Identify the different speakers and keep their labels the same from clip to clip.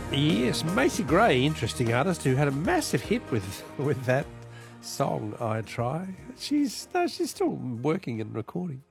Speaker 1: Yes, Macy Gray, interesting artist who had a massive hit with that song, I Try. She's still working and recording.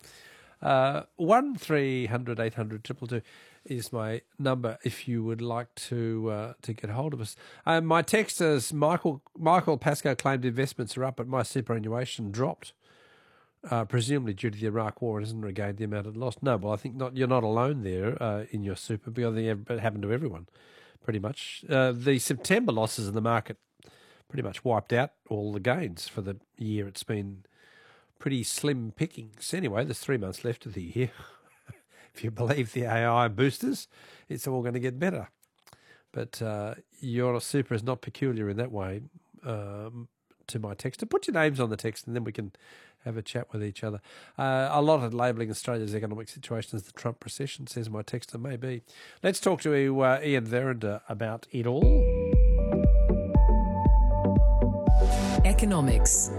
Speaker 1: 1300 800 222 is my number if you would like to get hold of us. My text is Michael Pascoe claimed investments are up, but my superannuation dropped, presumably due to the Iraq War. It hasn't regained the amount it lost. No, well, I think not. You're not alone there in your super, because it happened to everyone, pretty much. The September losses in the market pretty much wiped out all the gains for the year. It's been pretty slim pickings. Anyway, there's 3 months left of the year. If you believe the AI boosters, it's all going to get better. But your super is not peculiar in that way to my text. Put your names on the text and then we can have a chat with each other. A lot of labelling Australia's economic situation as the Trump recession, says my texter, maybe. Let's talk to Ian Verrinder about it all.
Speaker 2: Economics.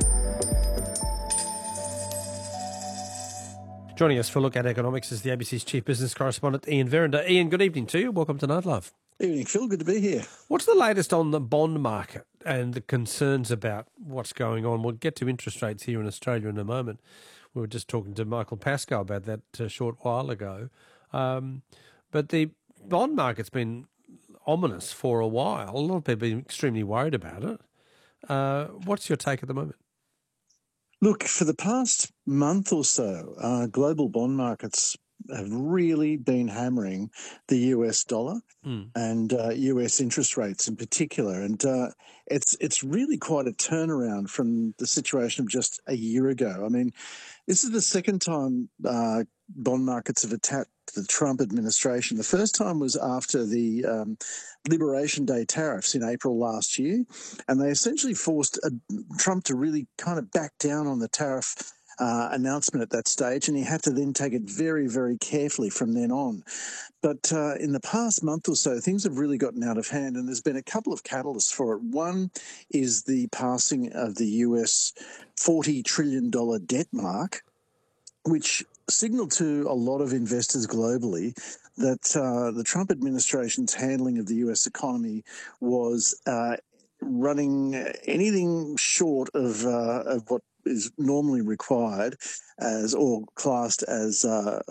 Speaker 1: Joining us for a look at economics is the ABC's chief business correspondent, Ian Verrinder. Ian, good evening to you. Welcome to Night Love.
Speaker 3: Evening, Phil. Good to be here.
Speaker 1: What's the latest on the bond market and the concerns about what's going on? We'll get to interest rates here in Australia in a moment. We were just talking to Michael Pascoe about that a short while ago. But the bond market's been ominous for a while. A lot of people have been extremely worried about it. What's your take at the moment?
Speaker 3: Look, for the past month or so, global bond markets have really been hammering the US dollar and US interest rates in particular. And it's really quite a turnaround from the situation of just a year ago. I mean, this is the second time bond markets have attacked the Trump administration. The first time was after the Liberation Day tariffs in April last year, and they essentially forced Trump to really kind of back down on the tariff announcement at that stage, and he had to then take it very, very carefully from then on. But in the past month or so, things have really gotten out of hand, and there's been a couple of catalysts for it. One is the passing of the US $40 trillion debt mark, which signaled to a lot of investors globally that the Trump administration's handling of the US economy was running anything short of what is normally required as or classed as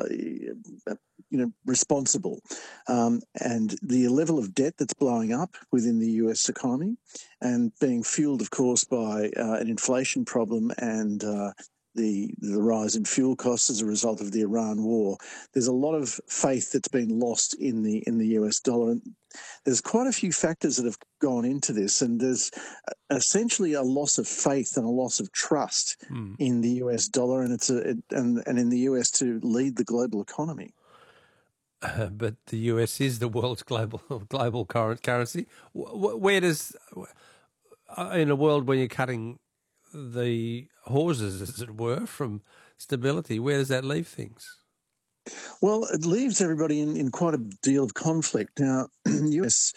Speaker 3: responsible. And the level of debt that's blowing up within the US economy and being fueled, of course, by an inflation problem and the rise in fuel costs as a result of the Iran war. There's a lot of faith that's been lost in the US dollar. And there's quite a few factors that have gone into this, and there's essentially a loss of faith and a loss of trust in the US dollar and and in the US to lead the global economy.
Speaker 1: But the US is the world's global currency. Where does, in a world where you're cutting the horses, as it were, from stability, where does that leave things?
Speaker 3: Well, it leaves everybody in quite a deal of conflict. Now, US,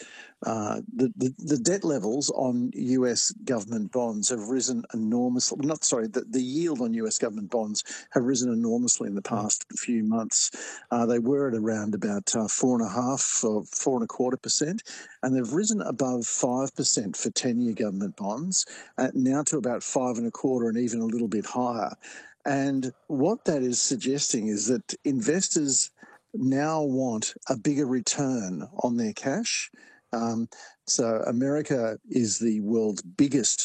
Speaker 3: the debt levels on US government bonds have risen enormously. The yield on US government bonds have risen enormously in the past few months. They were at around about 4.5% or 4.25%, and they've risen above 5% for 10-year government bonds, now to about 5.25% and even a little bit higher. And what that is suggesting is that investors now want a bigger return on their cash. So America is the world's biggest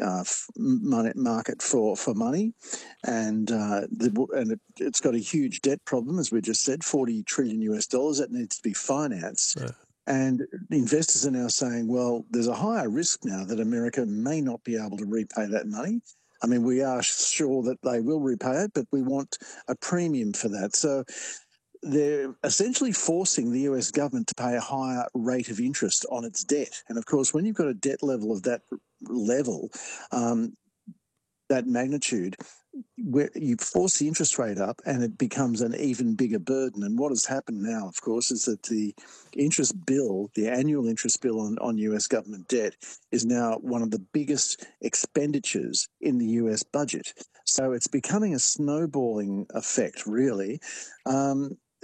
Speaker 3: market for money, and it's got a huge debt problem, as we just said, $40 trillion US that needs to be financed. Yeah. And investors are now saying, well, there's a higher risk now that America may not be able to repay that money. I mean, we are sure that they will repay it, but we want a premium for that. So they're essentially forcing the US government to pay a higher rate of interest on its debt. And of course, when you've got a debt level of that level, that magnitude, where you force the interest rate up and it becomes an even bigger burden. And what has happened now, of course, is that the interest bill, the annual interest bill on US government debt is now one of the biggest expenditures in the US budget. So it's becoming a snowballing effect, really.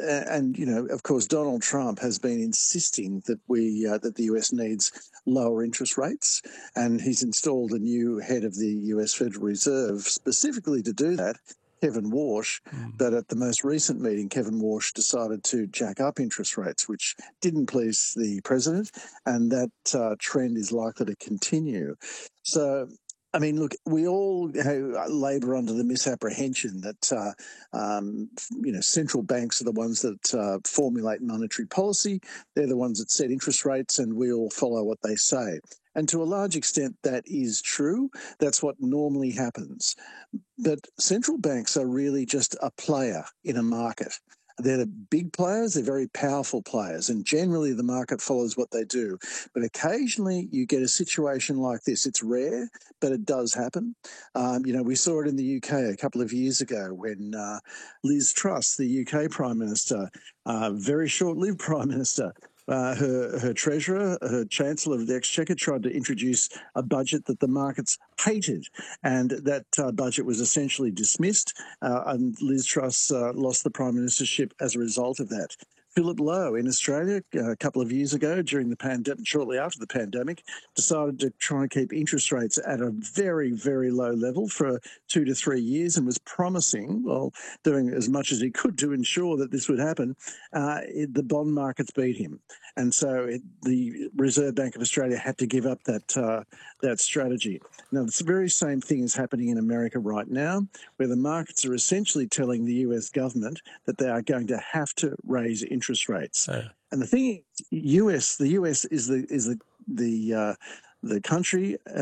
Speaker 3: and of course, Donald Trump has been insisting that that the US needs lower interest rates, and he's installed a new head of the US Federal Reserve specifically to do that, Kevin Warsh. But at the most recent meeting, Kevin Warsh decided to jack up interest rates, which didn't please the president, and that trend is likely to continue. So, I mean, look, we all labour under the misapprehension that central banks are the ones that formulate monetary policy. They're the ones that set interest rates, and we all follow what they say. And to a large extent, that is true. That's what normally happens. But central banks are really just a player in a market. They're the big players, they're very powerful players, and generally the market follows what they do. But occasionally you get a situation like this. It's rare, but it does happen. We saw it in the UK a couple of years ago when Liz Truss, the UK Prime Minister, very short-lived Prime Minister, her treasurer, her chancellor of the Exchequer, tried to introduce a budget that the markets hated, and that budget was essentially dismissed, and Liz Truss lost the prime ministership as a result of that. Philip Lowe in Australia a couple of years ago during the pandemic, shortly after the pandemic, decided to try and keep interest rates at a very, very low level for 2 to 3 years and was promising, doing as much as he could to ensure that this would happen. The bond markets beat him. And so the Reserve Bank of Australia had to give up that strategy. Now, the very same thing is happening in America right now, where the markets are essentially telling the US government that they are going to have to raise interest rates. And the thing is, the US is the country